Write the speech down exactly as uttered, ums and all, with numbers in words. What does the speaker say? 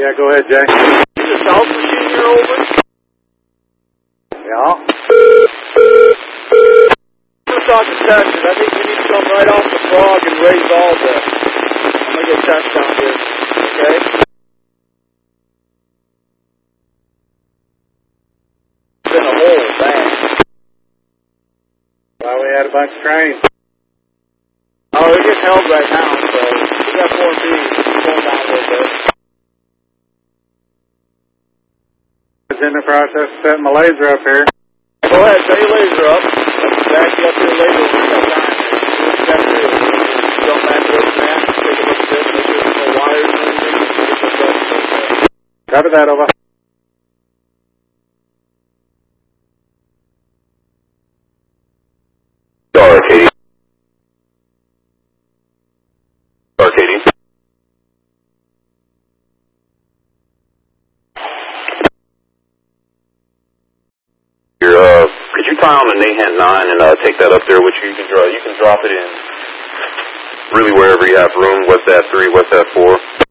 Yeah, go ahead, Jay. Is the south machine here over? Yeah. Just on the Texas. I think we need to come right off the frog and raise all this. I'm going to get text down here. Okay? It's in a hole, bang. Well, we had a bunch of trains. Oh, we're getting held right now, so we got four B. It's going down a little bit. It's in the process of setting my laser up here. Go ahead, set your laser up. Back you up your laser when you got time. What you got to do? Jump back to this map, take a look at this, make sure there's no wires or anything. Copy that, over. Star Katie. Star Katie. You're, uh, could you tie on the Nahan nine and uh, take that up there with you? You can, draw, you can drop it in really wherever you have room. What's that three? What's that four?